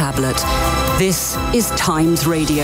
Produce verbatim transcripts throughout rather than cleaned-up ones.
tablet. This is Times Radio.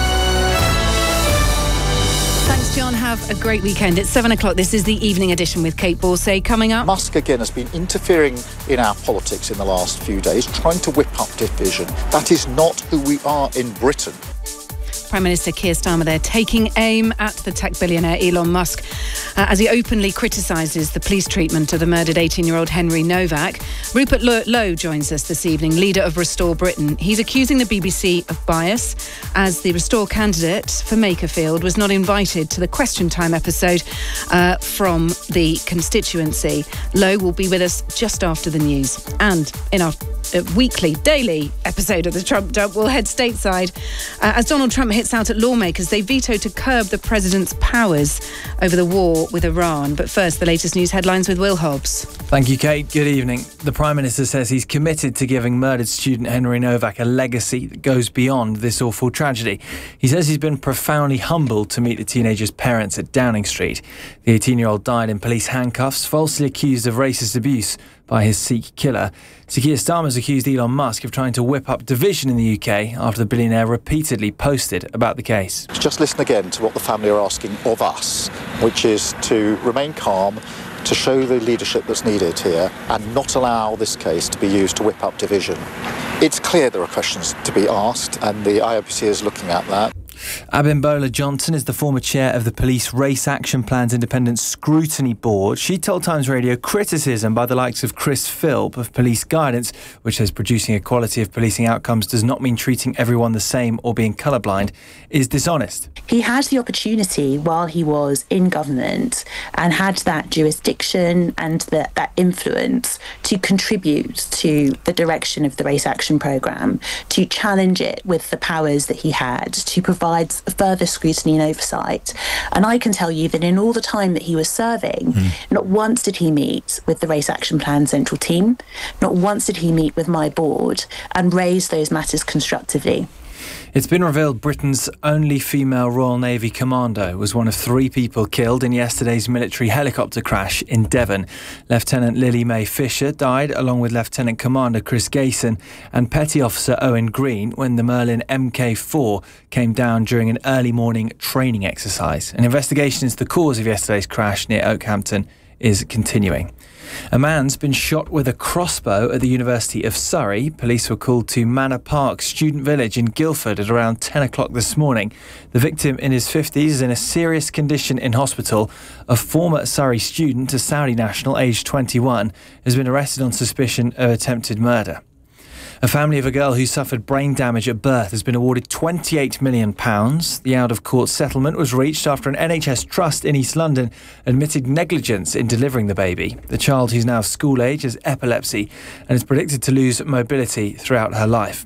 Thanks, John. Have a great weekend. It's seven o'clock. This is the evening edition with Kate Borsay. Coming up, Musk again has been interfering in our politics in the last few days, trying to whip up division. That is not who we are in Britain. Prime Minister Keir Starmer there taking aim at the tech billionaire Elon Musk uh, as he openly criticises the police treatment of the murdered eighteen-year-old Henry Novak. Rupert Lowe joins us this evening, leader of Restore Britain. He's accusing the B B C of bias as the Restore candidate for Makerfield was not invited to the Question Time episode uh, from the constituency. Lowe will be with us just after the news. And in our uh, weekly, daily episode of the Trump Dump, we'll head stateside uh, as Donald Trump hits out at lawmakers. They veto to curb the president's powers over the war with Iran. But first, the latest news headlines with Will Hobbs. Thank you, Kate. Good evening. The Prime Minister says he's committed to giving murdered student Henry Novak a legacy that goes beyond this awful tragedy. He says he's been profoundly humbled to meet the teenager's parents at Downing Street. The eighteen-year-old died in police handcuffs, falsely accused of racist abuse by his Sikh killer. Sir Keir Starmer's accused Elon Musk of trying to whip up division in the U K after the billionaire repeatedly posted about the case. Just listen again to what the family are asking of us, which is to remain calm, to show the leadership that's needed here and not allow this case to be used to whip up division. It's clear there are questions to be asked and the I O P C is looking at that. Abimbola Johnson is the former chair of the Police Race Action Plan's Independent Scrutiny Board. She told Times Radio criticism by the likes of Chris Philp of Police Guidance, which says producing equality of policing outcomes does not mean treating everyone the same or being colourblind, is dishonest. He had the opportunity while he was in government and had that jurisdiction and the, that influence to contribute to the direction of the Race Action Programme, to challenge it with the powers that he had, to provide further scrutiny and oversight. And I can tell you that in all the time that he was serving, mm. not once did he meet with the Race Action Plan Central Team, not once did he meet with my board and raise those matters constructively. It's been revealed Britain's only female Royal Navy commando was one of three people killed in yesterday's military helicopter crash in Devon. Lieutenant Lily Mae Fisher died along with Lieutenant Commander Chris Gayson and Petty Officer Owen Green when the Merlin M K four came down during an early morning training exercise. An investigation into the cause of yesterday's crash near Oakhampton is continuing. A man's been shot with a crossbow at the University of Surrey. Police were called to Manor Park Student Village in Guildford at around ten o'clock this morning. The victim, in his fifties, is in a serious condition in hospital. A former Surrey student, a Saudi national aged twenty-one, has been arrested on suspicion of attempted murder. A family of a girl who suffered brain damage at birth has been awarded twenty-eight million pounds. The out-of-court settlement was reached after an N H S trust in East London admitted negligence in delivering the baby. The child, who's now school age, has epilepsy and is predicted to lose mobility throughout her life.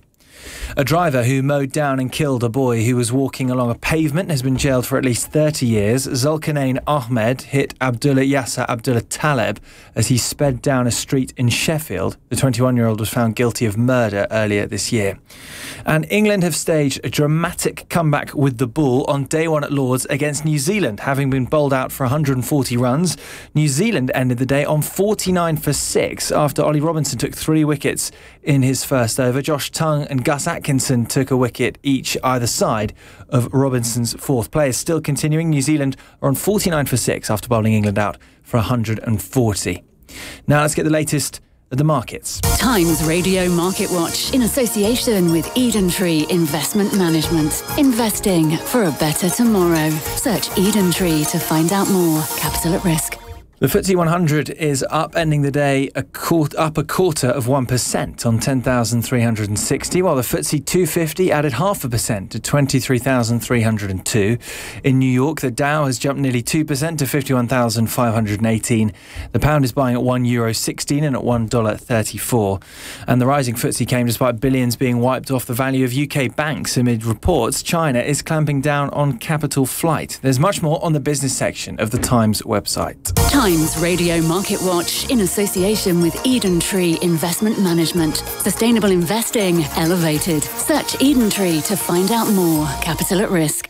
A driver who mowed down and killed a boy who was walking along a pavement has been jailed for at least thirty years. Zulkarnain Ahmed hit Abdullah Yasser Abdullah Taleb as he sped down a street in Sheffield. The twenty-one-year-old was found guilty of murder earlier this year. And England have staged a dramatic comeback with the ball on day one at Lord's against New Zealand. Having been bowled out for one hundred forty runs, New Zealand ended the day on forty-nine for six after Ollie Robinson took three wickets in his first over. Josh Tongue and Gus Atkinson took a wicket each either side of Robinson's fourth. Players still continuing. New Zealand are on forty-nine for six after bowling England out for one hundred forty. Now let's get the latest at the markets. Times Radio Market Watch in association with Eden Tree Investment Management. Investing for a better tomorrow. Search Eden Tree to find out more. Capital at risk. The F T S E one hundred is up, ending the day a quart- up a quarter of one percent on ten thousand three hundred sixty, while the F T S E two fifty added half a percent to twenty-three thousand three hundred two. In New York, the Dow has jumped nearly two percent to fifty-one thousand five hundred eighteen. The pound is buying at one euro sixteen and at one dollar thirty-four. And the rising F T S E came despite billions being wiped off the value of U K banks amid reports China is clamping down on capital flight. There's much more on the business section of the Times website. Times Radio Market Watch in association with Eden Tree Investment Management. Sustainable investing elevated. Search Eden Tree to find out more. Capital at risk.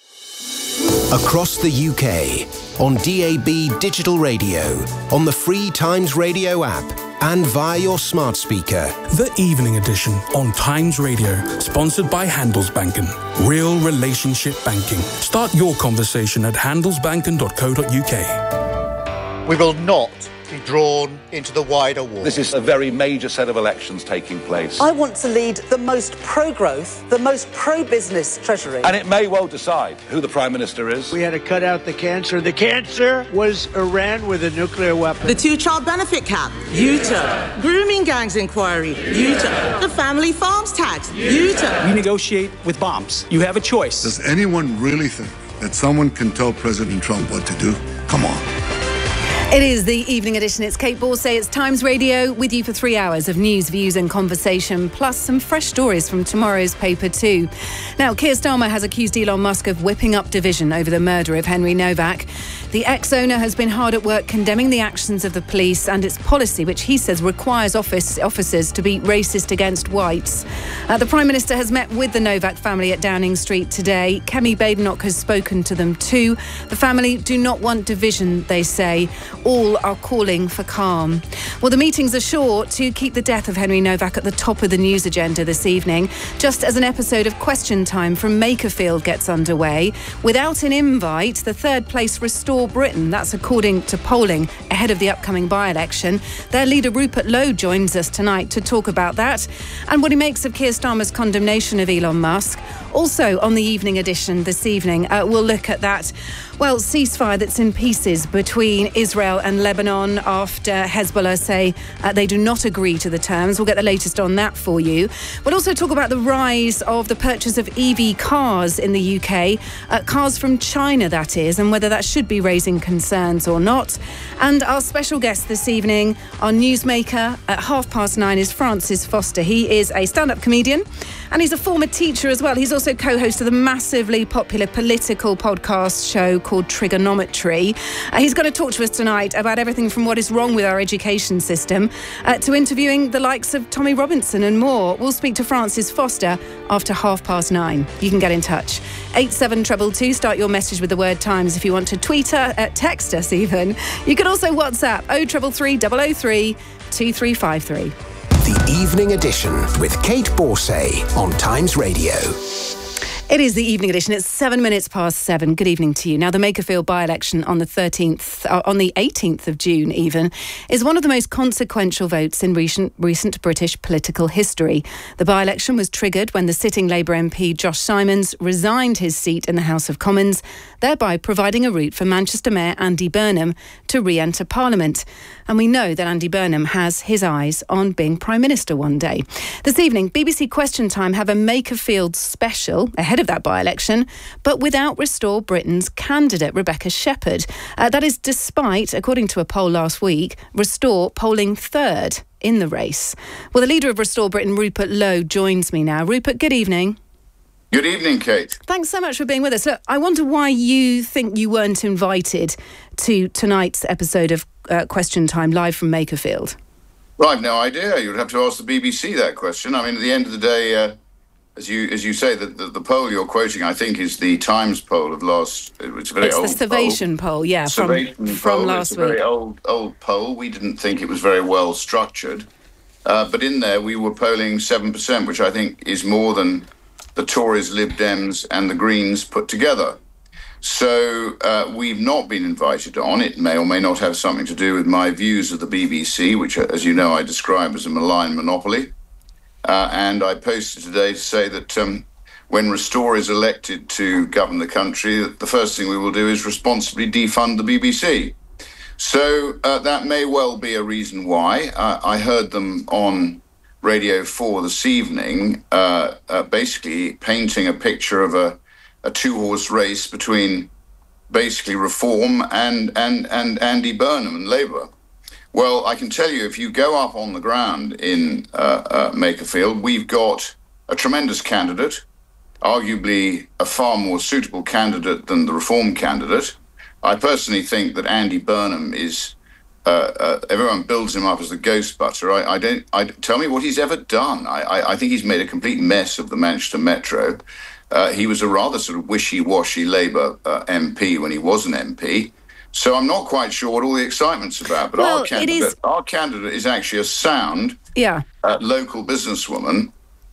Across the U K, on D A B digital radio, on the free Times Radio app, and via your smart speaker. The Evening Edition on Times Radio, sponsored by Handelsbanken. Real relationship banking. Start your conversation at handelsbanken dot co dot uk. We will not be drawn into the wider war. This is a very major set of elections taking place. I want to lead the most pro-growth, the most pro-business Treasury. And it may well decide who the Prime Minister is. We had to cut out the cancer. The cancer was Iran with a nuclear weapon. The two-child benefit cap, U-turn. Grooming gangs inquiry, U-turn. The family farms tax, U-turn. You negotiate with bombs. You have a choice. Does anyone really think that someone can tell President Trump what to do? Come on. It is the Evening Edition. It's Kate Borsay. It's Times Radio with you for three hours of news, views and conversation, plus some fresh stories from tomorrow's paper too. Now, Keir Starmer has accused Elon Musk of whipping up division over the murder of Henry Novak. The ex-owner has been hard at work condemning the actions of the police and its policy, which he says requires office officers to be racist against whites. Uh, the Prime Minister has met with the Novak family at Downing Street today. Kemi Badenoch has spoken to them too. The family do not want division, they say. All are calling for calm. Well, the meetings are sure to keep the death of Henry Novak at the top of the news agenda this evening, just as an episode of Question Time from Makerfield gets underway. Without an invite, the third place Restore Britain, that's according to polling ahead of the upcoming by-election. Their leader Rupert Lowe joins us tonight to talk about that and what he makes of Keir Starmer's condemnation of Elon Musk. Also on the Evening Edition this evening, uh, we'll look at that, well, ceasefire that's in pieces between Israel and Lebanon after Hezbollah say uh, they do not agree to the terms. We'll get the latest on that for you. We'll also talk about the rise of the purchase of E V cars in the U K, uh, cars from China, that is, and whether that should be raising concerns or not. And our special guest this evening, our newsmaker at half past nine, is Francis Foster. He is a stand-up comedian and he's a former teacher as well. He's also co-host of the massively popular political podcast show called Trigonometry. Uh, he's going to talk to us tonight about everything from what is wrong with our education system uh, to interviewing the likes of Tommy Robinson and more. We'll speak to Francis Foster after half past nine. You can get in touch. eight seven two two, start your message with the word Times if you want to tweet us, uh, text us even. You can also WhatsApp oh three three three, double oh three, two three five three. The Evening Edition with Kate Borsay on Times Radio. It is the Evening Edition. It's seven minutes past seven. Good evening to you. Now, the Makerfield by-election on the thirteenth, uh, on the eighteenth of June even, is one of the most consequential votes in recent, recent British political history. The by-election was triggered when the sitting Labour M P Josh Simons resigned his seat in the House of Commons, thereby providing a route for Manchester Mayor Andy Burnham to re-enter Parliament. And we know that Andy Burnham has his eyes on being Prime Minister one day. This evening, B B C Question Time have a Makerfield special ahead of that by-election, but without Restore Britain's candidate, Rebecca Shepherd. Uh, that is despite, according to a poll last week, Restore polling third in the race. Well, the leader of Restore Britain, Rupert Lowe, joins me now. Rupert, good evening. Good evening, Kate. Thanks so much for being with us. Look, I wonder why you think you weren't invited to tonight's episode of uh, Question Time live from Makerfield. Well, I've no idea. You'd have to ask the B B C that question. I mean, at the end of the day, uh, as you as you say, the, the, the poll you're quoting, I think, is the Times poll of last... It's a very it's old the Survation poll, poll yeah, Survation from, poll. from last it's a week. very old, old poll. We didn't think it was very well structured. Uh, but in there, we were polling seven percent, which I think is more than the Tories, Lib Dems and the Greens put together. So uh, we've not been invited on. It may or may not have something to do with my views of the B B C, which, as you know, I describe as a malign monopoly. Uh, and I posted today to say that um, when Restore is elected to govern the country, the first thing we will do is responsibly defund the B B C. So uh, that may well be a reason why. Uh, I heard them on Radio four this evening, uh, uh, basically painting a picture of a, a two-horse race between basically Reform and, and, and Andy Burnham and Labour. Well, I can tell you, if you go up on the ground in uh, uh, Makerfield, we've got a tremendous candidate, arguably a far more suitable candidate than the Reform candidate. I personally think that Andy Burnham is... Uh, uh, everyone builds him up as the ghost butter. I, I don't. I tell me what he's ever done. I, I, I think he's made a complete mess of the Manchester Metro. Uh, he was a rather sort of wishy-washy Labour uh, M P when he was an M P. So I'm not quite sure what all the excitement's about. But well, our candidate, it is... our candidate is actually a sound, yeah, uh, local businesswoman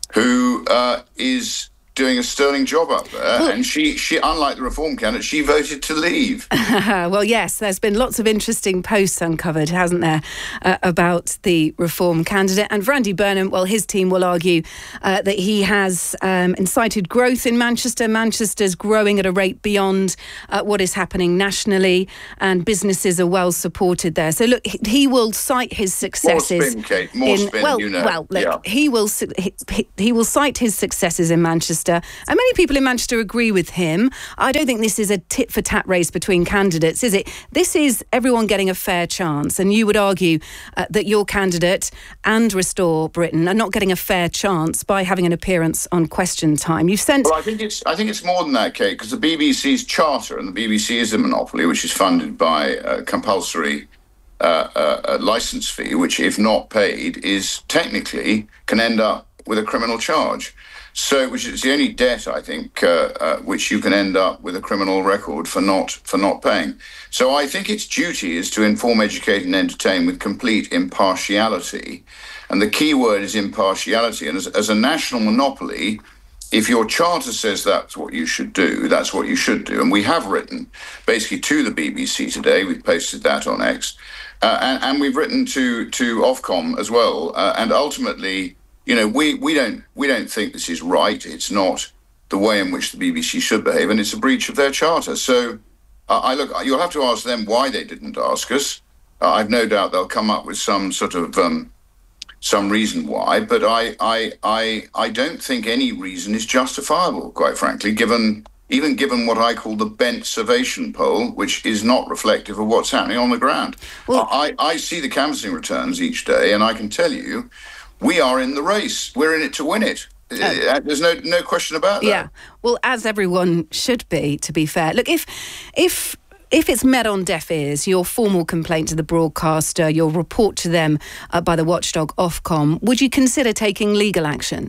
who uh, is doing a sterling job up there, well, and she, she, unlike the Reform candidate, she voted to leave. Well, yes, there's been lots of interesting posts uncovered, hasn't there, uh, about the Reform candidate. And for Andy Burnham, well, his team will argue uh, that he has um, incited growth in Manchester. Manchester's growing at a rate beyond uh, what is happening nationally, and businesses are well supported there. So, look, he, he will cite his successes. More spin, Kate. More in, spin, well, you know. Well, look, yeah. he will he, he will cite his successes in Manchester. And many people in Manchester agree with him. I don't think this is a tit-for-tat race between candidates, is it? This is everyone getting a fair chance. And you would argue uh, that your candidate and Restore Britain are not getting a fair chance by having an appearance on Question Time. You've sent... Well, I think it's I think it's more than that, Kate, because the B B C's charter, and the B B C is a monopoly, which is funded by a compulsory uh, uh, a licence fee, which, if not paid, is technically can end up with a criminal charge. So, which is the only debt, I think, uh, uh, which you can end up with a criminal record for not for not paying. So I think its duty is to inform, educate and entertain with complete impartiality. And the key word is impartiality. And as, as a national monopoly, if your charter says that's what you should do, that's what you should do. And we have written basically to the B B C today. We've posted that on X. Uh, and, and we've written to, to Ofcom as well. Uh, and ultimately... You know, we, we don't we don't think this is right. It's not the way in which the B B C should behave, and it's a breach of their charter. So, uh, I look. You'll have to ask them why they didn't ask us. Uh, I've no doubt they'll come up with some sort of um, some reason why. But I I I I don't think any reason is justifiable, quite frankly, given even given what I call the bent Survation poll, which is not reflective of what's happening on the ground. Well, I I see the canvassing returns each day, and I can tell you. We are in the race. We're in it to win it. Uh, There's no no question about that. Yeah. Well, as everyone should be, to be fair. Look, if if if it's met on deaf ears, your formal complaint to the broadcaster, your report to them uh, by the watchdog Ofcom, would you consider taking legal action?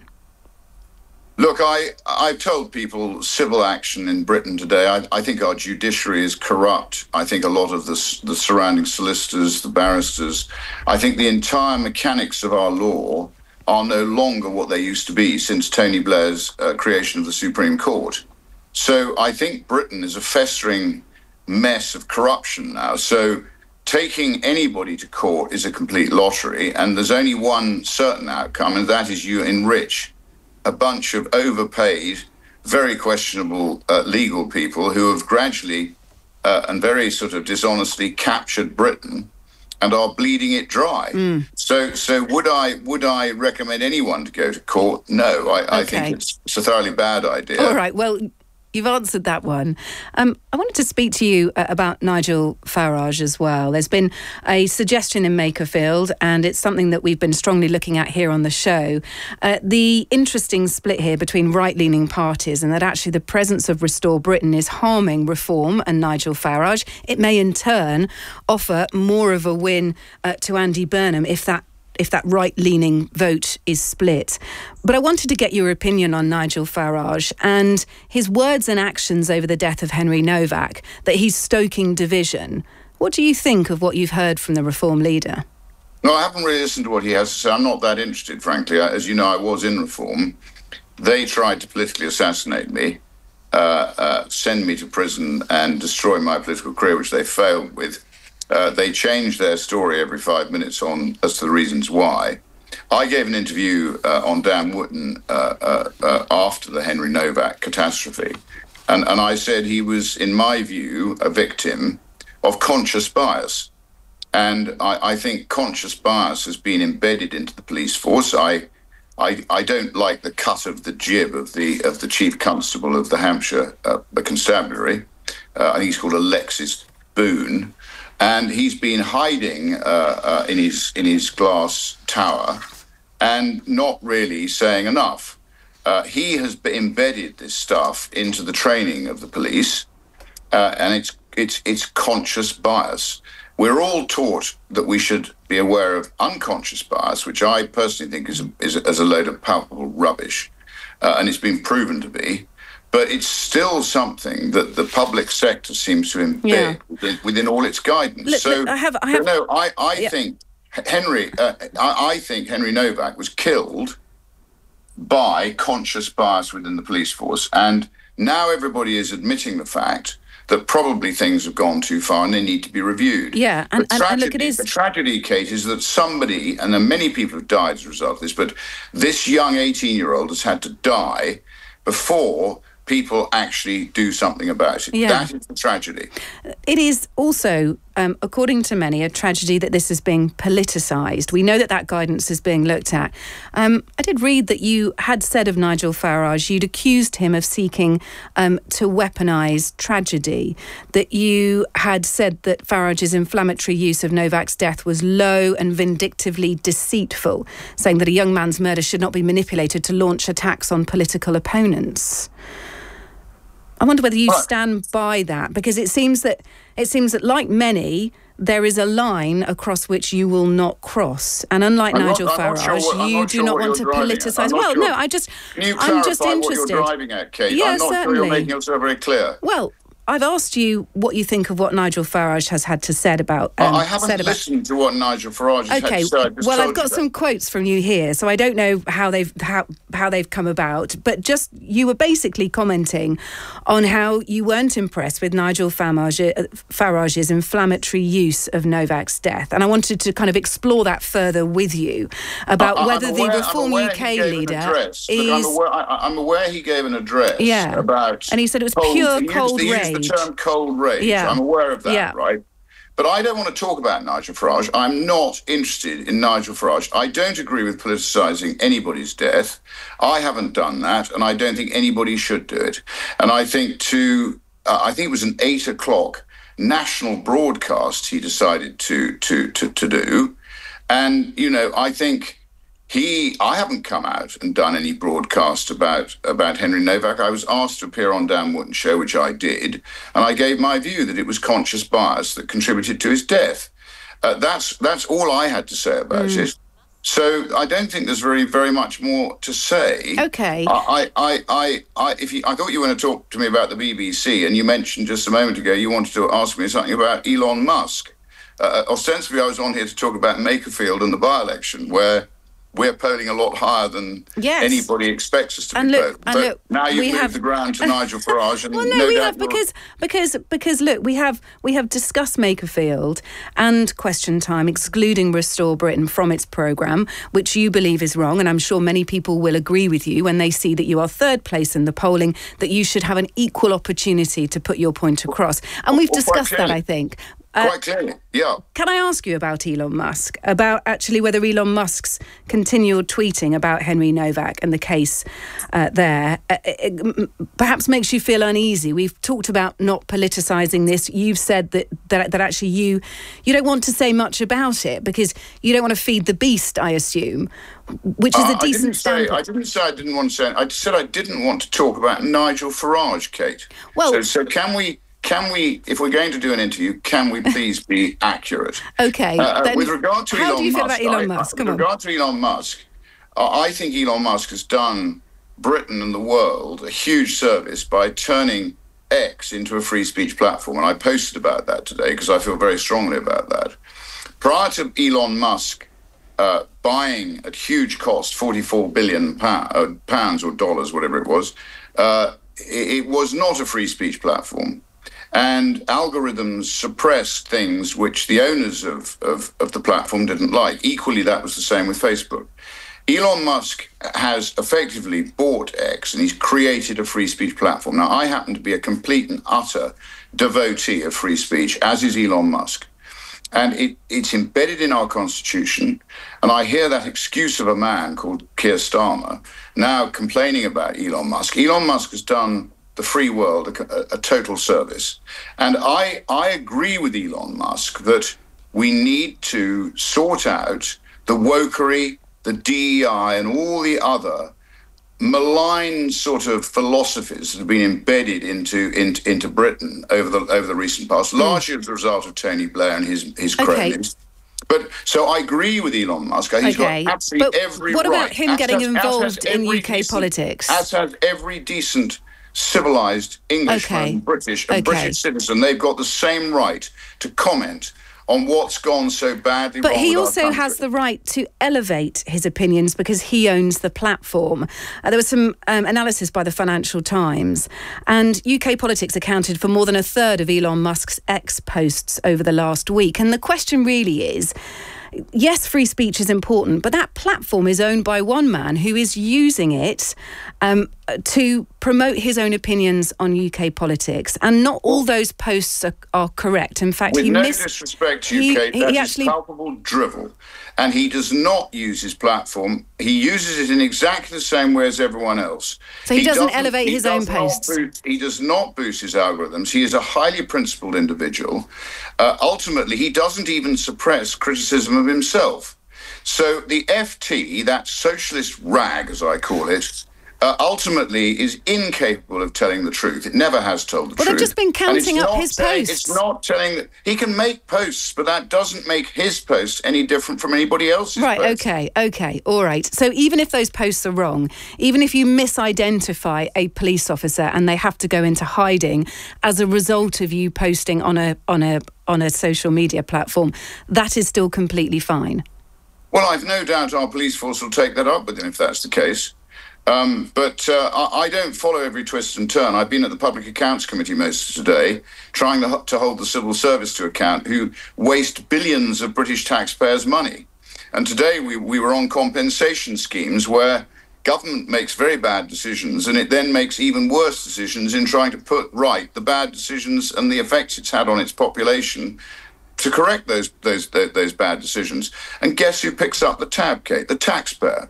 Look, I, I've told people civil action in Britain today. I, I think our judiciary is corrupt. I think a lot of the, the surrounding solicitors, the barristers, I think the entire mechanics of our law are no longer what they used to be since Tony Blair's uh, creation of the Supreme Court. So I think Britain is a festering mess of corruption now. So taking anybody to court is a complete lottery, and there's only one certain outcome, and that is you enrich a bunch of overpaid, very questionable uh, legal people who have gradually uh, and very sort of dishonestly captured Britain and are bleeding it dry. Mm. So, so would I would I recommend anyone to go to court? No, I, I okay. think it's, it's a thoroughly bad idea. All right, well, you've answered that one. Um, I wanted to speak to you uh, about Nigel Farage as well. There's been a suggestion in Makerfield, and it's something that we've been strongly looking at here on the show. Uh, the interesting split here between right-leaning parties, and that actually the presence of Restore Britain is harming Reform and Nigel Farage. It may in turn offer more of a win uh, to Andy Burnham if that if that right-leaning vote is split. But I wanted to get your opinion on Nigel Farage and his words and actions over the death of Henry Novak, that he's stoking division. What do you think of what you've heard from the Reform leader? No, I haven't really listened to what he has to say. I'm not that interested, frankly. As you know, I was in Reform. They tried to politically assassinate me, uh, uh, send me to prison and destroy my political career, which they failed with. Uh, they change their story every five minutes on as to the reasons why. I gave an interview uh, on Dan Wootton uh, uh, uh, after the Henry Novak catastrophe, and, and I said he was, in my view, a victim of conscious bias. And I, I think conscious bias has been embedded into the police force. I, I, I don't like the cut of the jib of the of the chief constable of the Hampshire uh, the constabulary. Uh, I think he's called Alexis Boone. And he's been hiding uh, uh, in his in his glass tower and not really saying enough. Uh, he has embedded this stuff into the training of the police, uh, and it's it's it's conscious bias. We're all taught that we should be aware of unconscious bias, which I personally think is a, is a, is a load of palpable rubbish, uh, and it's been proven to be. but it's still something that the public sector seems to embed yeah. within, within all its guidance. Look, so, look, I have, I have, no, I, I yeah. think Henry, uh, I, I think Henry Novak was killed by conscious bias within the police force, and now everybody is admitting the fact that probably things have gone too far and they need to be reviewed. Yeah, and, and, tragedy, and look, it is... The tragedy, Kate, is that somebody, and then many people have died as a result of this, but this young eighteen-year-old has had to die before people actually do something about it. Yeah. That is the tragedy. It is also, um, according to many, a tragedy that this is being politicised. We know that that guidance is being looked at. Um, I did read that you had said of Nigel Farage, you'd accused him of seeking um, to weaponise tragedy, that you had said that Farage's inflammatory use of Novak's death was low and vindictively deceitful, saying that a young man's murder should not be manipulated to launch attacks on political opponents. I wonder whether you stand by that, because it seems that it seems that, like many, there is a line across which you will not cross. And unlike I'm Nigel not, Farage, sure what, you not do sure not want to politicise. Well, sure. no, I just, Can you I'm just interested. What you're driving at, Kate? Yeah, I'm not certainly. sure you're making yourself very clear. Well, I've asked you what you think of what Nigel Farage has had to say about. Um, I haven't said about... listened to what Nigel Farage has okay, had to say. Okay, well, I've got that. some quotes from you here, so I don't know how they've how how they've come about. But just you were basically commenting on how you weren't impressed with Nigel Farage, uh, Farage's inflammatory use of Novak's death, and I wanted to kind of explore that further with you about I, whether aware, the Reform U K leader address, is. I'm aware, I, I'm aware he gave an address. Yeah. About and he said it was cold, pure he cold used, rage. He used the term cold rage. Yeah. I'm aware of that, yeah. right? But I don't want to talk about Nigel Farage. I'm not interested in Nigel Farage. I don't agree with politicising anybody's death. I haven't done that, and I don't think anybody should do it. And I think to, uh, I think it was an eight o'clock national broadcast he decided to to to to do, and you know I think. He, I haven't come out and done any broadcast about, about Henry Novak. I was asked to appear on Dan Wootton's show, which I did, and I gave my view that it was conscious bias that contributed to his death. Uh, that's that's all I had to say about mm. it. So I don't think there's very very much more to say. Okay. I I I, I if you, I thought you were going to talk to me about the B B C, and you mentioned just a moment ago you wanted to ask me something about Elon Musk. Uh, ostensibly, I was on here to talk about Makerfield and the by-election, where we're polling a lot higher than yes. anybody expects us to and be look, polling. And look, now you've moved have... the ground to Nigel Farage. And well, no, no we doubt have because because because look, we have we have discussed Makerfield and Question Time excluding Restore Britain from its programme, which you believe is wrong, and I'm sure many people will agree with you when they see that you are third place in the polling, that you should have an equal opportunity to put your point across. And we've well, discussed that, I think. Uh, Quite clearly, yeah. Can I ask you about Elon Musk, about actually whether Elon Musk's continual tweeting about Henry Novak and the case uh, there uh, it perhaps makes you feel uneasy? We've talked about not politicising this. You've said that, that that actually you you don't want to say much about it because you don't want to feed the beast, I assume, which is uh, a decent standpoint. I didn't say I didn't want to say. I said I didn't want to talk about Nigel Farage, Kate. Well, so, so can we? Can we, if we're going to do an interview, can we please be accurate? Okay. Uh, then with regard to how Elon do you feel Musk, about Elon I, Musk? Come with on. regard to Elon Musk, uh, I think Elon Musk has done Britain and the world a huge service by turning X into a free speech platform. And I posted about that today because I feel very strongly about that. Prior to Elon Musk uh, buying at huge cost forty-four billion pounds or dollars, whatever it was, uh, it, it was not a free speech platform. And algorithms suppressed things which the owners of, of, of the platform didn't like. Equally, that was the same with Facebook. Elon Musk has effectively bought X and he's created a free speech platform. Now, I happen to be a complete and utter devotee of free speech, as is Elon Musk. And it, it's embedded in our constitution. And I hear that excuse of a man called Keir Starmer now complaining about Elon Musk. Elon Musk has done the free world a, a total service. And I, I agree with Elon Musk that we need to sort out the wokery, the D E I, and all the other malign sort of philosophies that have been embedded into into, into Britain over the over the recent past, mm. largely as a result of Tony Blair and his, his okay. cronies. But so I agree with Elon Musk. He's okay. got absolutely but every what right. about him as getting has, involved in U K decent, politics? As has every decent civilised Englishman, Okay. British, and Okay. British citizen. They've got the same right to comment on what's gone so badly But wrong he with our also country. has the right to elevate his opinions because he owns the platform. Uh, there was some um, analysis by the Financial Times, and U K politics accounted for more than a third of Elon Musk's X posts over the last week. And the question really is, yes, free speech is important, but that platform is owned by one man who is using it um, to promote his own opinions on U K politics. And not all those posts are, are correct. In fact, With he no missed... disrespect to you, he- Kate, he that actually- is palpable drivel. And he does not use his platform. He uses it in exactly the same way as everyone else. So he doesn't elevate he his own does not posts? boost- he does not boost his algorithms. He is a highly principled individual. Uh, ultimately, he doesn't even suppress criticism of himself. So the F T, that socialist rag, as I call it, uh, ultimately is incapable of telling the truth. It never has told the Well, truth. they've just been And it's counting up not his saying- posts. It's not telling that he can make posts, but that doesn't make his posts any different from anybody else's. Right, posts. okay, okay, all right. So even if those posts are wrong, even if you misidentify a police officer and they have to go into hiding as a result of you posting on a on a on a social media platform, that is still completely fine. Well, I've no doubt our police force will take that up with him if that's the case. Um, but uh, I, I don't follow every twist and turn. I've been at the Public Accounts Committee most of today, trying to, to hold the civil service to account, who waste billions of British taxpayers' money. And today we, we were on compensation schemes where government makes very bad decisions and it then makes even worse decisions in trying to put right the bad decisions and the effects it's had on its population to correct those those those, those bad decisions. And guess who picks up the tab, Kate? The taxpayer.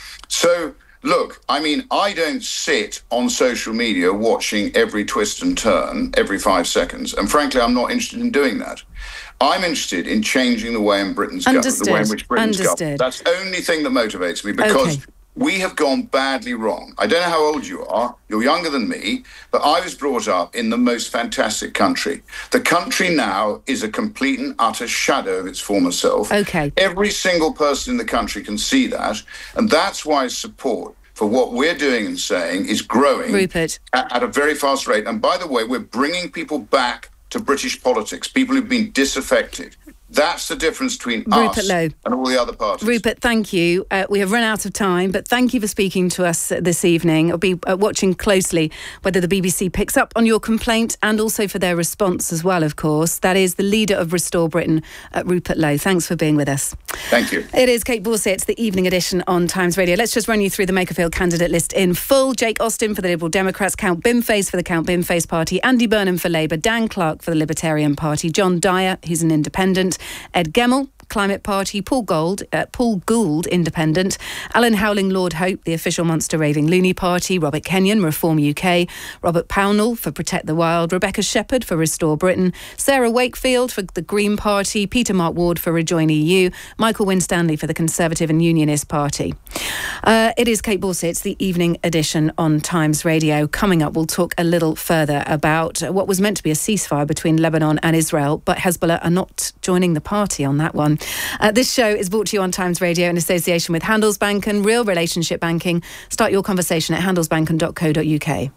So, look, I mean, I don't sit on social media watching every twist and turn every five seconds. And frankly, I'm not interested in doing that. I'm interested in changing the way in Britain's government, the way in which Britain's government. Understood. That's the only thing that motivates me, because Okay. we have gone badly wrong. I don't know how old you are. You're younger than me, but I was brought up in the most fantastic country. The country now is a complete and utter shadow of its former self. Okay. Every single person in the country can see that, and that's why support for what we're doing and saying is growing Rupert. at, at a very fast rate. And by the way, we're bringing people back to British politics, people who've been disaffected. That's the difference between Rupert us Lowe. and all the other parties. Rupert, thank you. Uh, we have run out of time, but thank you for speaking to us uh, this evening. I'll be uh, watching closely whether the B B C picks up on your complaint and also for their response as well, of course. That is the leader of Restore Britain, uh, Rupert Lowe. Thanks for being with us. Thank you. It is Kate Borsey. It's the evening edition on Times Radio. Let's just run you through the Makerfield candidate list in full. Jake Austin for the Liberal Democrats, Count Bimface for the Count Bimface Party, Andy Burnham for Labour, Dan Clark for the Libertarian Party, John Dyer, he's an independent, Ed Gemmell, Climate Party, Paul Gould, uh, Paul Gould, Independent, Alan Howling, Lord Hope, the official Monster Raving Loony Party, Robert Kenyon, Reform U K, Robert Pownall for Protect the Wild, Rebecca Shepherd for Restore Britain, Sarah Wakefield for the Green Party, Peter Mark Ward for Rejoin E U, Michael Winstanley for the Conservative and Unionist Party. Uh, it is Kate Borsey. It's the evening edition on Times Radio. Coming up, we'll talk a little further about what was meant to be a ceasefire between Lebanon and Israel, but Hezbollah are not joining the party on that one. Uh, this show is brought to you on Times Radio in association with Handelsbanken, Real Relationship Banking. Start your conversation at handelsbanken dot co dot uk.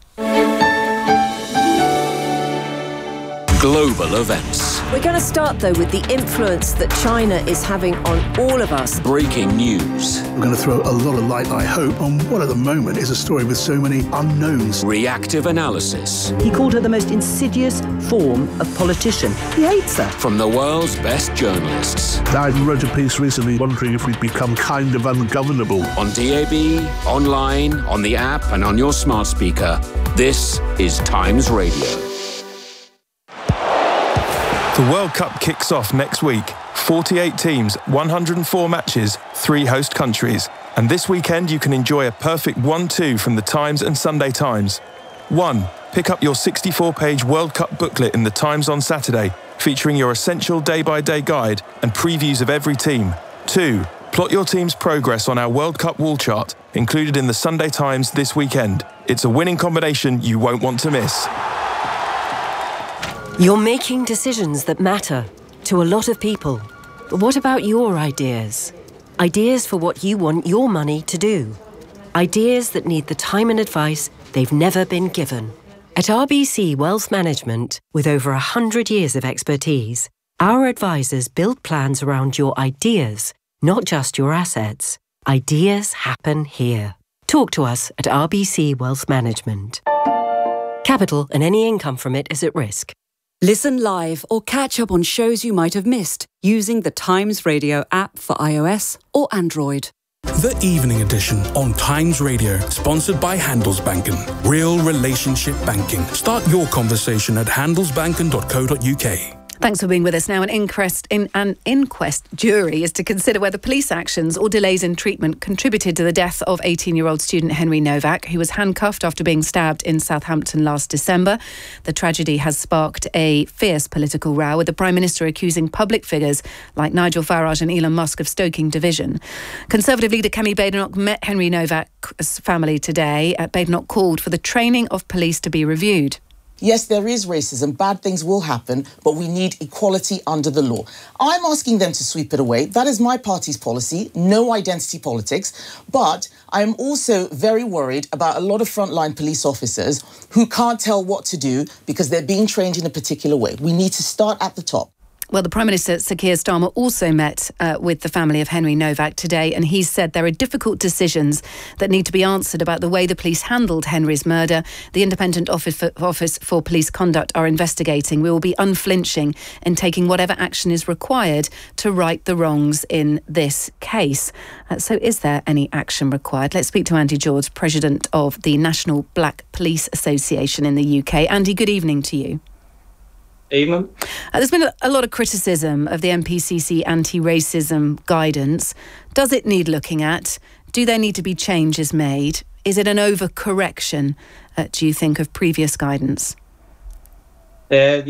Global events. We're going to start, though, with the influence that China is having on all of us. Breaking news. We're going to throw a lot of light, I hope, on what at the moment is a story with so many unknowns. Reactive analysis. He called her the most insidious form of politician. He hates her. From the world's best journalists. I wrote a piece recently wondering if we'd become kind of ungovernable. On D A B, online, on the app, and on your smart speaker. This is Times Radio. The World Cup kicks off next week. forty-eight teams, one hundred four matches, three host countries. And this weekend you can enjoy a perfect one two from the Times and Sunday Times. One, pick up your sixty-four page World Cup booklet in the Times on Saturday, featuring your essential day-by-day guide and previews of every team. Two, plot your team's progress on our World Cup wall chart, included in the Sunday Times this weekend. It's a winning combination you won't want to miss. You're making decisions that matter to a lot of people. But what about your ideas? Ideas for what you want your money to do. Ideas that need the time and advice they've never been given. At R B C Wealth Management, with over one hundred years of expertise, our advisors build plans around your ideas, not just your assets. Ideas happen here. Talk to us at R B C Wealth Management. Capital and any income from it is at risk. Listen live or catch up on shows you might have missed using the Times Radio app for iOS or Android. The Evening Edition on Times Radio, sponsored by Handelsbanken. Real relationship banking. Start your conversation at handelsbanken dot co dot uk. Thanks for being with us now. An inquest, in, an inquest jury is to consider whether police actions or delays in treatment contributed to the death of eighteen-year-old student Henry Novak, who was handcuffed after being stabbed in Southampton last December. The tragedy has sparked a fierce political row, with the Prime Minister accusing public figures like Nigel Farage and Elon Musk of stoking division. Conservative leader Kemi Badenoch met Henry Novak's family today. Uh, Badenoch called for the training of police to be reviewed. Yes, there is racism. Bad things will happen, but we need equality under the law. I'm asking them to sweep it away. That is my party's policy, no identity politics. But I'm also very worried about a lot of frontline police officers who can't tell what to do because they're being trained in a particular way. We need to start at the top. Well, the Prime Minister, Sir Keir Starmer, also met uh, with the family of Henry Novak today, and he said there are difficult decisions that need to be answered about the way the police handled Henry's murder. The Independent Office for, Office for Police Conduct are investigating. We will be unflinching in taking whatever action is required to right the wrongs in this case. Uh, so is there any action required? Let's speak to Andy George, President of the National Black Police Association in the U K. Andy, good evening to you. Evening. Uh, there's been a, a lot of criticism of the N P C C anti-racism guidance. Does it need looking at? Do there need to be changes made? Is it an overcorrection, uh, do you think, of previous guidance? Uh,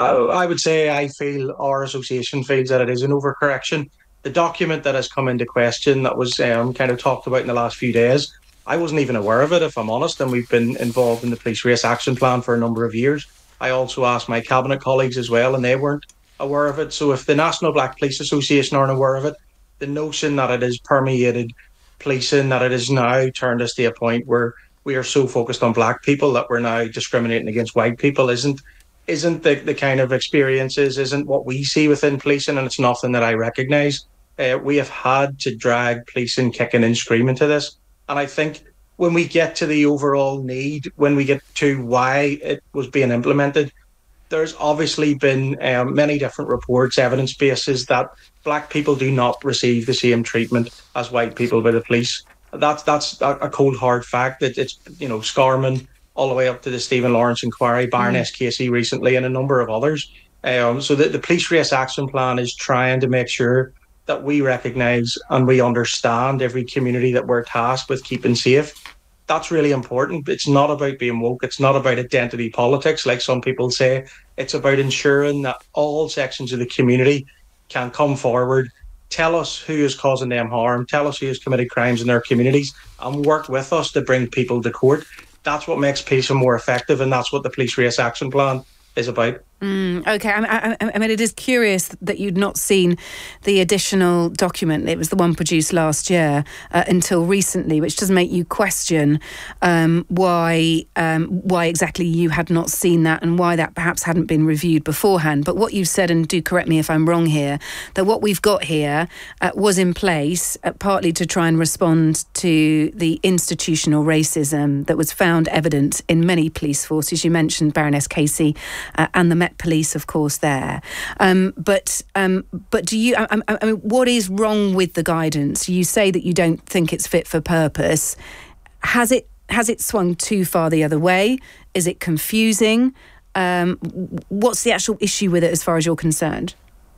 I would say I feel our association feels that it is an overcorrection. The document that has come into question that was um, kind of talked about in the last few days, I wasn't even aware of it, if I'm honest, and we've been involved in the Police Race Action Plan for a number of years. I also asked my cabinet colleagues as well, and they weren't aware of it. So if the National Black Police Association aren't aware of it, the notion that it has permeated policing, that it has now turned us to a point where we are so focused on black people that we're now discriminating against white people isn't isn't the, the kind of experiences, isn't what we see within policing, and it's nothing that I recognise. Uh, we have had to drag policing kicking and screaming to this. And I think when we get to the overall need, when we get to why it was being implemented, there's obviously been um, many different reports, evidence bases that black people do not receive the same treatment as white people by the police. That's that's a cold hard fact. That it's, you know, Scarman all the way up to the Stephen Lawrence inquiry, Baroness mm. Casey recently, and a number of others. Um, so the, the Police Race Action Plan is trying to make sure that we recognise and we understand every community that we're tasked with keeping safe. That's really important. It's not about being woke. It's not about identity politics, like some people say. It's about ensuring that all sections of the community can come forward, tell us who is causing them harm, tell us who has committed crimes in their communities, and work with us to bring people to court. That's what makes policing more effective, and that's what the Police Race Action Plan is about. Mm, OK, I, I, I mean, it is curious that you'd not seen the additional document. It was the one produced last year uh, until recently, which does make you question um, why um, why exactly you had not seen that and why that perhaps hadn't been reviewed beforehand. But what you've said, and do correct me if I'm wrong here, that what we've got here uh, was in place uh, partly to try and respond to the institutional racism that was found evident in many police forces. You mentioned Baroness Casey uh, and the Met Police, of course, there. Um, but um, but do you? I, I mean, what is wrong with the guidance? You say that you don't think it's fit for purpose. Has it has it swung too far the other way? Is it confusing? Um, what's the actual issue with it, as far as you're concerned?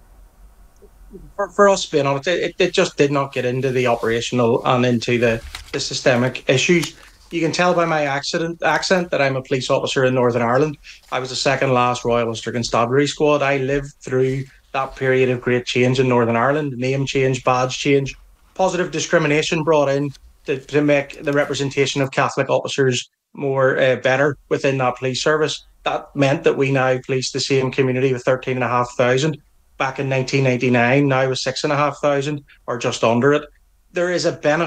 For, for us, being honest, it, it just did not get into the operational and into the, the systemic issues. You can tell by my accent, accent that I'm a police officer in Northern Ireland. I was the second last Royal Ulster Constabulary Squad. I lived through that period of great change in Northern Ireland, name change, badge change, positive discrimination brought in to, to make the representation of Catholic officers more uh, better within that police service. That meant that we now police the same community with thirteen and a half thousand. Back in nineteen ninety-nine, now with six and a half thousand, or just under it. There is a benefit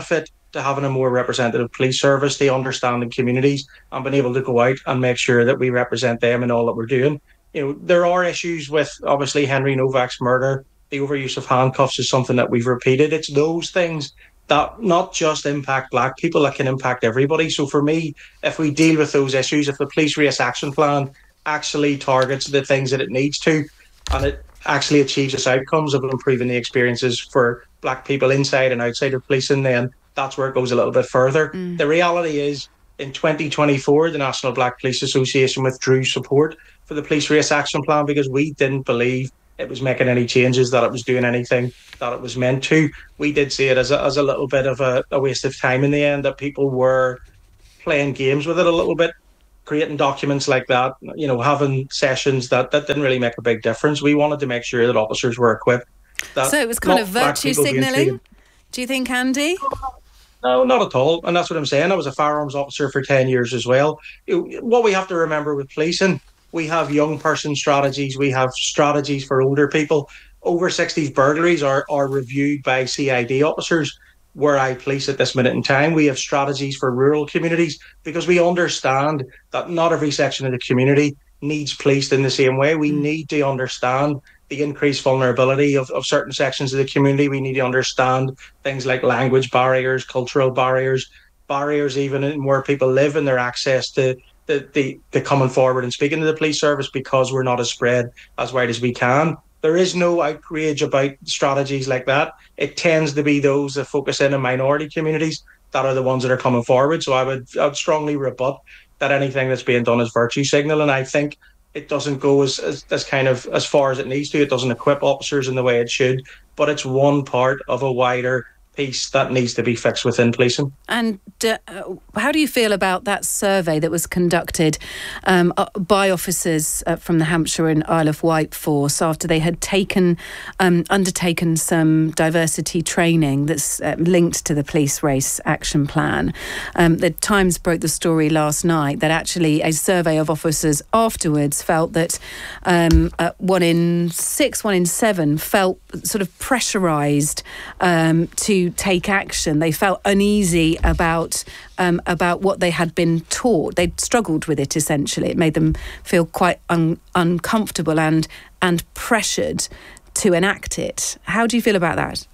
to having a more representative police service, the understanding communities, and being able to go out and make sure that we represent them in all that we're doing. You know, there are issues with, obviously, Henry Novak's murder. The overuse of handcuffs is something that we've repeated. It's those things that not just impact black people, that can impact everybody. So for me, if we deal with those issues, if the Police Race Action Plan actually targets the things that it needs to, and it actually achieves its outcomes of improving the experiences for black people inside and outside of policing, then that's where it goes a little bit further. Mm. The reality is, in twenty twenty-four, the National Black Police Association withdrew support for the Police Race Action Plan because we didn't believe it was making any changes, that it was doing anything that it was meant to. We did see it as a, as a little bit of a, a waste of time in the end, that people were playing games with it a little bit, creating documents like that, you know, having sessions that, that didn't really make a big difference. We wanted to make sure that officers were equipped. That so it was kind of virtue signalling, do you think, Andy? No, not at all. And that's what I'm saying. I was a firearms officer for ten years as well. It, what we have to remember with policing, we have young person strategies, we have strategies for older people. Over sixties burglaries are, are reviewed by C I D officers where I police at this minute in time. We have strategies for rural communities because we understand that not every section of the community needs policed in the same way. We need to understand the increased vulnerability of, of certain sections of the community. We need to understand things like language barriers, cultural barriers, barriers even in where people live and their access to the, the, the coming forward and speaking to the police service, because we're not as spread as wide as we can. There is no outrage about strategies like that. It tends to be those that focus in on minority communities that are the ones that are coming forward. So I would, I would strongly rebut that anything that's being done is virtue signal. And I think it doesn't go as, as, as kind of as far as it needs to. It doesn't equip officers in the way it should, but it's one part of a wider piece that needs to be fixed within policing. And uh, how do you feel about that survey that was conducted um, by officers uh, from the Hampshire and Isle of Wight force after they had taken um, undertaken some diversity training that's uh, linked to the Police Race Action Plan? Um, the Times broke the story last night that actually a survey of officers afterwards felt that um, uh, one in six, one in seven felt sort of pressurised um, to take action. They felt uneasy about um, about what they had been taught. They'd struggled with it, essentially. It made them feel quite un- uncomfortable and and pressured to enact it. How do you feel about that?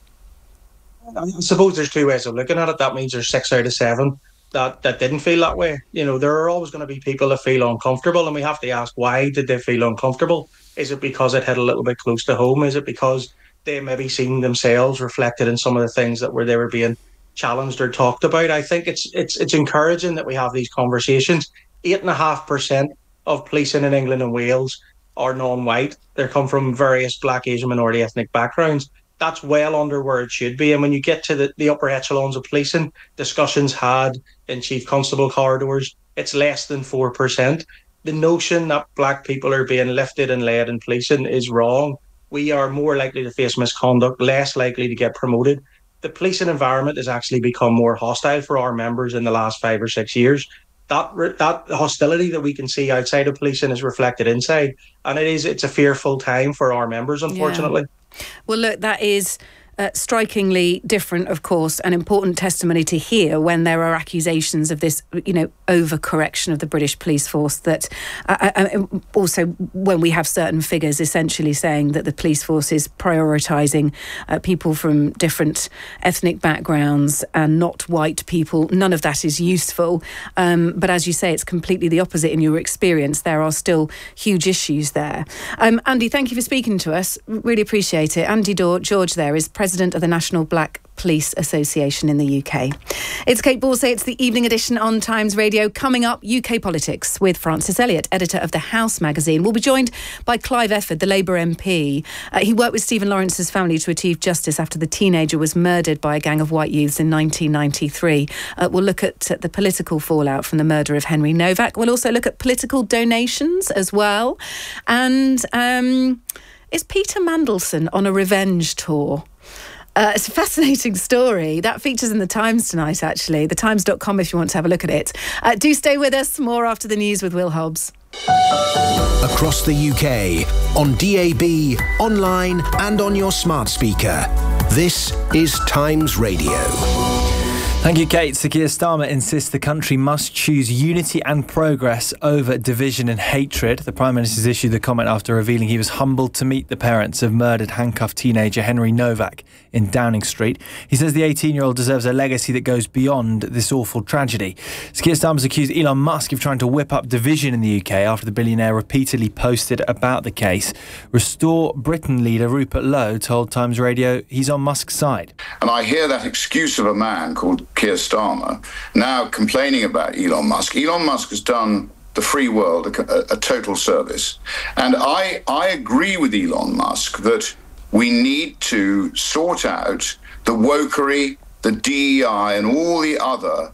I suppose there's two ways of looking at it. That means there's six out of seven that, that didn't feel that way. You know, there are always going to be people that feel uncomfortable, and we have to ask, why did they feel uncomfortable? Is it because it hit a little bit close to home? Is it because they maybe seen themselves reflected in some of the things that were they were being challenged or talked about? I think it's it's it's encouraging that we have these conversations. Eight and a half percent of policing in England and Wales are non-white. They come from various Black, Asian, minority ethnic backgrounds. That's well under where it should be. And when you get to the, the upper echelons of policing, discussions had in chief constable corridors, it's less than four percent. The notion that black people are being lifted and led in policing is wrong. We are more likely to face misconduct, less likely to get promoted. The policing environment has actually become more hostile for our members in the last five or six years. That that hostility that we can see outside of policing is reflected inside, and it is it's a fearful time for our members, unfortunately. Yeah. Well, look, that is Uh, strikingly different, of course, an important testimony to hear when there are accusations of this, you know, overcorrection of the British police force. That uh, uh, also when we have certain figures essentially saying that the police force is prioritising uh, people from different ethnic backgrounds and not white people. None of that is useful. Um, but as you say, it's completely the opposite in your experience. There are still huge issues there. Um, Andy, thank you for speaking to us. Really appreciate it. Andy George there is President of the National Black Police Association in the U K. It's Kate Borsay. It's the evening edition on Times Radio. Coming up, U K politics with Francis Elliott, editor of The House magazine. We'll be joined by Clive Efford, the Labour M P. Uh, he worked with Stephen Lawrence's family to achieve justice after the teenager was murdered by a gang of white youths in nineteen ninety-three. Uh, we'll look at uh, the political fallout from the murder of Henry Novak. We'll also look at political donations as well. And um, is Peter Mandelson on a revenge tour? Uh, it's a fascinating story. That features in the Times tonight, actually. the times dot com if you want to have a look at it. Uh, do stay with us. More after the news with Will Hobbs. Across the U K, on D A B, online and on your smart speaker. This is Times Radio. Thank you, Kate. Sir Keir Starmer insists the country must choose unity and progress over division and hatred. The Prime Minister's issued the comment after revealing he was humbled to meet the parents of murdered handcuffed teenager Henry Novak in Downing Street. He says the eighteen-year-old deserves a legacy that goes beyond this awful tragedy. Sir Keir Starmer's accused Elon Musk of trying to whip up division in the U K after the billionaire repeatedly posted about the case. Restore Britain leader Rupert Lowe told Times Radio he's on Musk's side. And I hear that excuse of a man called Keir Starmer now complaining about Elon Musk. Elon Musk has done the free world a, a total service. And I, I agree with Elon Musk that we need to sort out the wokery, the D E I and all the other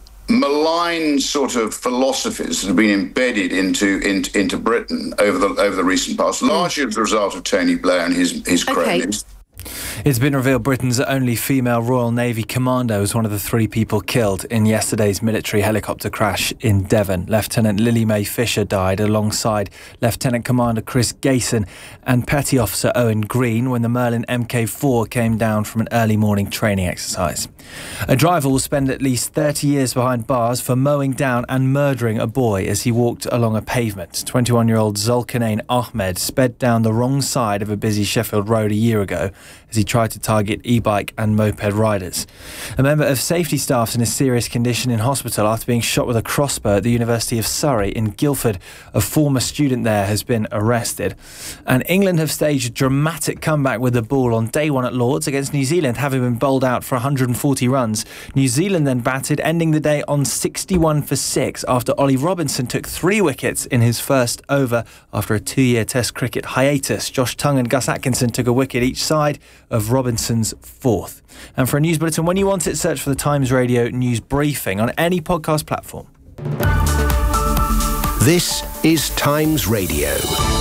malign sort of philosophies that have been embedded into into, into Britain over the over the recent past, largely as a result of Tony Blair and his, his cronies. Okay. It's been revealed Britain's only female Royal Navy commander was one of the three people killed in yesterday's military helicopter crash in Devon. Lieutenant Lily Mae Fisher died alongside Lieutenant Commander Chris Gayson and Petty Officer Owen Green when the Merlin M K four came down from an early morning training exercise. A driver will spend at least thirty years behind bars for mowing down and murdering a boy as he walked along a pavement. twenty-one-year-old Zulkarnain Ahmed sped down the wrong side of a busy Sheffield road a year ago as he tried to target e-bike and moped riders. A member of safety staff's in a serious condition in hospital after being shot with a crossbow at the University of Surrey in Guildford. A former student there has been arrested. And England have staged a dramatic comeback with the ball on day one at Lords against New Zealand, having been bowled out for one hundred forty runs. New Zealand then batted, ending the day on sixty-one for six after Ollie Robinson took three wickets in his first over after a two-year Test cricket hiatus. Josh Tongue and Gus Atkinson took a wicket each side of Robinson's fourth. And for a news bulletin, when you want it, search for the Times Radio News Briefing on any podcast platform. This is Times Radio.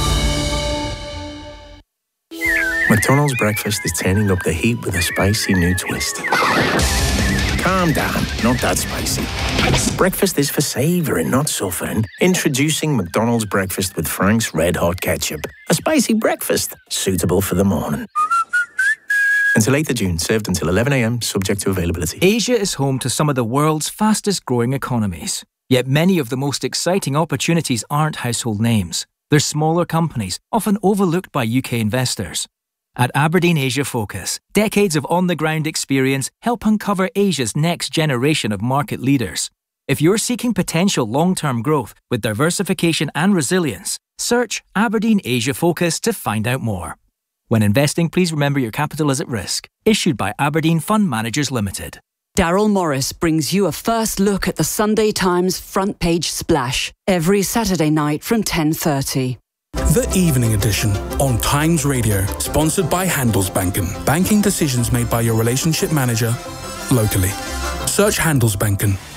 McDonald's breakfast is turning up the heat with a spicy new twist. Calm down, not that spicy. Breakfast is for savouring, not suffering. Introducing McDonald's breakfast with Frank's Red Hot Ketchup. A spicy breakfast, suitable for the morning. Until eighth of June, served until eleven a m, subject to availability. Asia is home to some of the world's fastest growing economies. Yet many of the most exciting opportunities aren't household names. They're smaller companies, often overlooked by U K investors. At Aberdeen Asia Focus, decades of on-the-ground experience help uncover Asia's next generation of market leaders. If you're seeking potential long-term growth with diversification and resilience, search Aberdeen Asia Focus to find out more. When investing, please remember your capital is at risk. Issued by Aberdeen Fund Managers Limited. Daryl Morris brings you a first look at the Sunday Times front page splash every Saturday night from ten thirty. The Evening Edition on Times Radio, sponsored by Handelsbanken. Banking decisions made by your relationship manager locally. Search Handelsbanken